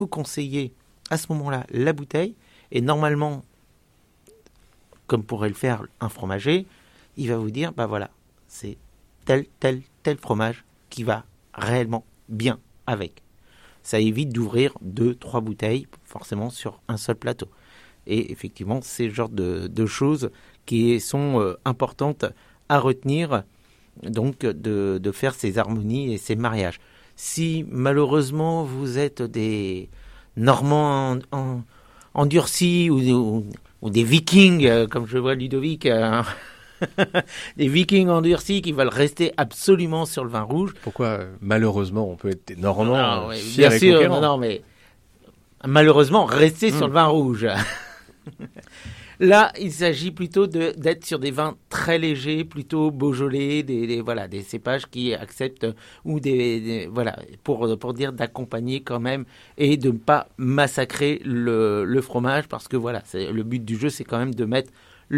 vous conseiller à ce moment-là la bouteille, et normalement, comme pourrait le faire un fromager, il va vous dire, voilà, c'est tel fromage qui va réellement bien avec. Ça évite d'ouvrir 2-3 bouteilles forcément sur un seul plateau. Et effectivement, c'est le genre de choses qui sont importantes à retenir, donc de faire ces harmonies et ces mariages. Si malheureusement vous êtes des Normands endurcis ou des Vikings, comme je vois Ludovic, des Vikings endurcis qui veulent rester absolument sur le vin rouge. Pourquoi malheureusement on peut être des Normands fiers bien et sûr, conquérants. Non, mais malheureusement rester sur le vin rouge. Là, il s'agit plutôt d'être sur des vins très légers, plutôt Beaujolais, des cépages qui acceptent, ou pour dire d'accompagner quand même et de ne pas massacrer le fromage, parce que le but du jeu, c'est quand même de mettre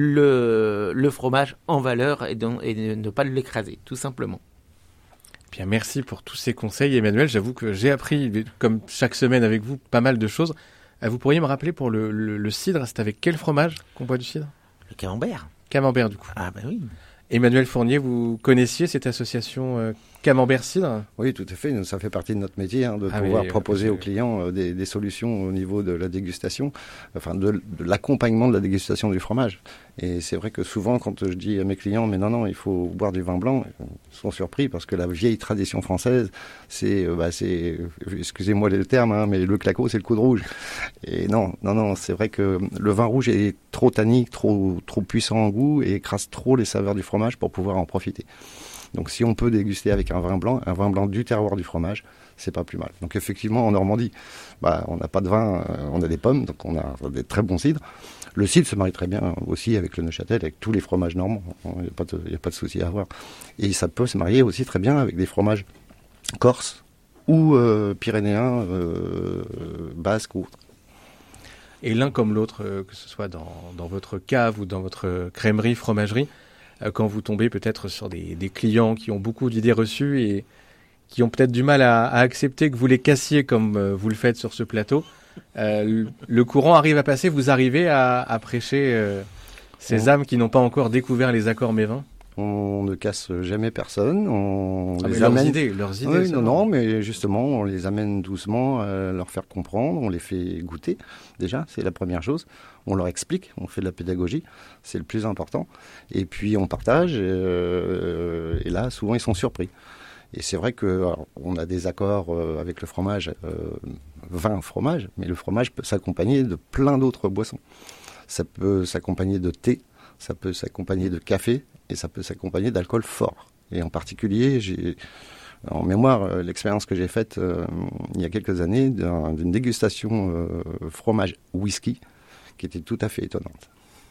le fromage en valeur et de ne pas l'écraser, tout simplement. Bien, merci pour tous ces conseils, Emmanuel. J'avoue que j'ai appris, comme chaque semaine avec vous, pas mal de choses. Vous pourriez me rappeler pour le cidre, c'est avec quel fromage qu'on boit du cidre ? Le camembert. Camembert, du coup. Ah ben oui. Emmanuel Fournier, vous connaissiez cette association Camembert Cidre ? Oui, tout à fait. Ça fait partie de notre métier, de pouvoir proposer aux clients des solutions au niveau de la dégustation, enfin de l'accompagnement de la dégustation du fromage. Et c'est vrai que souvent, quand je dis à mes clients, mais non, il faut boire du vin blanc, ils sont surpris parce que la vieille tradition française, c'est excusez-moi le terme, mais le claquot, c'est le coup de rouge. Et non, c'est vrai que le vin rouge est trop tannique, trop puissant en goût et écrase trop les saveurs du fromage pour pouvoir en profiter. Donc si on peut déguster avec un vin blanc du terroir du fromage, c'est pas plus mal. Donc effectivement, en Normandie, on n'a pas de vin, on a des pommes, donc on a des très bons cidres. Le cidre se marie très bien aussi avec le Neuchâtel, avec tous les fromages normands. Il n'y a pas de souci à avoir. Et ça peut se marier aussi très bien avec des fromages corses ou pyrénéens, basques ou autres. Et l'un comme l'autre, que ce soit dans votre cave ou dans votre crèmerie, fromagerie, quand vous tombez peut-être sur des clients qui ont beaucoup d'idées reçues et qui ont peut-être du mal à accepter que vous les cassiez comme vous le faites sur ce plateau, le courant arrive à passer, vous arrivez à prêcher ces âmes qui n'ont pas encore découvert les accords mévins ? On ne casse jamais personne. On les leurs amène. Leurs idées. Oui, non, mais justement, on les amène doucement à leur faire comprendre. On les fait goûter. Déjà, c'est la première chose. On leur explique. On fait de la pédagogie. C'est le plus important. Et puis on partage. Et là, souvent, ils sont surpris. Et c'est vrai qu'on a des accords avec le fromage, vin, fromage, mais le fromage peut s'accompagner de plein d'autres boissons. Ça peut s'accompagner de thé, ça peut s'accompagner de café, et ça peut s'accompagner d'alcool fort. Et en particulier, j'ai en mémoire l'expérience que j'ai faite il y a quelques années d'une dégustation fromage whisky qui était tout à fait étonnante.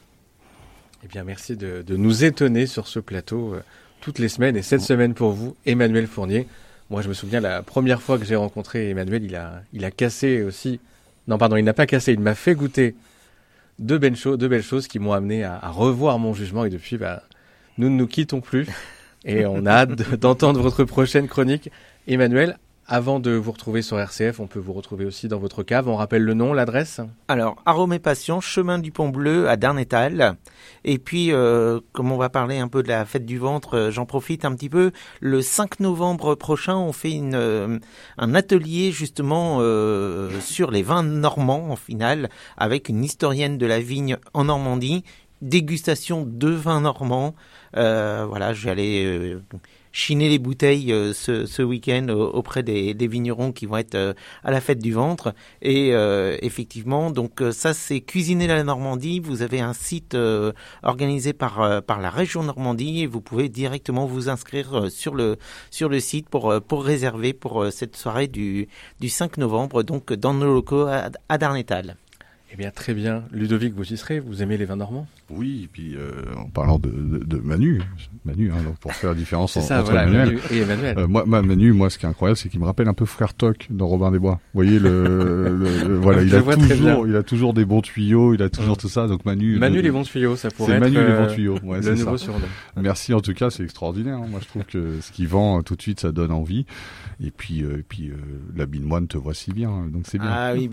Eh bien, merci de nous étonner sur ce plateau toutes les semaines. Et cette semaine pour vous, Emmanuel Fournier. Moi, je me souviens, la première fois que j'ai rencontré Emmanuel, il a cassé aussi... Non, pardon, il n'a pas cassé, il m'a fait goûter deux belles choses qui m'ont amené à revoir mon jugement. Et depuis, nous ne nous quittons plus. Et on a hâte d'entendre votre prochaine chronique. Emmanuel, avant de vous retrouver sur RCF, on peut vous retrouver aussi dans votre cave. On rappelle le nom, l'adresse ? Alors, Arômes et Passion, chemin du Pont Bleu à Darnétal. Et puis, comme on va parler un peu de la fête du ventre, j'en profite un petit peu. Le 5 novembre prochain, on fait un atelier justement sur les vins normands en finale, avec une historienne de la vigne en Normandie. Dégustation de vins normands. Je vais aller chiner les bouteilles ce week-end auprès des vignerons qui vont être à la fête du ventre. Et effectivement, donc ça c'est Cuisiner la Normandie. Vous avez un site organisé par la région Normandie et vous pouvez directement vous inscrire sur le site pour réserver pour cette soirée du 5 novembre, donc dans nos locaux à Darnétal. Eh bien, très bien. Ludovic, vous y serez? Vous aimez les vins normands? Oui, et puis en parlant de Manu, donc pour faire la différence entre Manu Emmanuel et Emmanuel. Manu, ce qui est incroyable, c'est qu'il me rappelle un peu Frère Toc dans Robin des Bois. Vous voyez voilà, il a toujours des bons tuyaux, il a toujours tout ça. Donc Manu les bons tuyaux, ça pourrait être Manu les bons tuyaux. Ouais, le nouveau surnom. Merci en tout cas, c'est extraordinaire. Moi, je trouve que ce qu'il vend tout de suite, ça donne envie. Et puis l'habit de moine te voit si bien, donc c'est bien. Ah oui.